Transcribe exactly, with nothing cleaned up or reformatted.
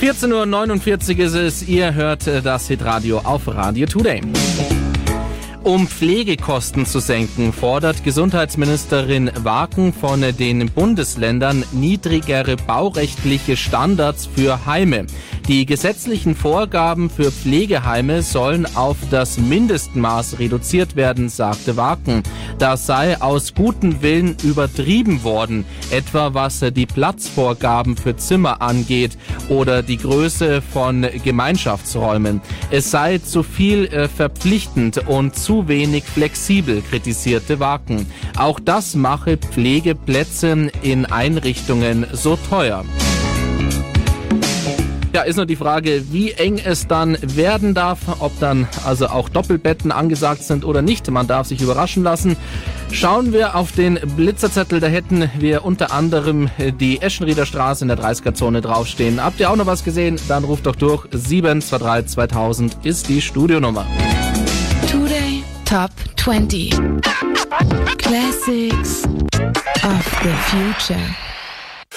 vierzehn Uhr neunundvierzig ist es, ihr hört das Hitradio auf Radio Today. Um Pflegekosten zu senken, fordert Gesundheitsministerin Waken von den Bundesländern niedrigere baurechtliche Standards für Heime. Die gesetzlichen Vorgaben für Pflegeheime sollen auf das Mindestmaß reduziert werden, sagte Waken. Das sei aus gutem Willen übertrieben worden, etwa was die Platzvorgaben für Zimmer angeht oder die Größe von Gemeinschaftsräumen. Es sei zu viel äh, verpflichtend und zu wenig flexibel, kritisierte Waken. Auch das mache Pflegeplätze in Einrichtungen so teuer. Ja, ist nur die Frage, wie eng es dann werden darf, ob dann also auch Doppelbetten angesagt sind oder nicht. Man darf sich überraschen lassen. Schauen wir auf den Blitzerzettel, da hätten wir unter anderem die Eschenrieder Straße in der dreißiger-Zone draufstehen. Habt ihr auch noch was gesehen? Dann ruft doch durch. sieben zwei drei zweitausend ist die Studionummer. Today Top zwanzig Classics of the Future.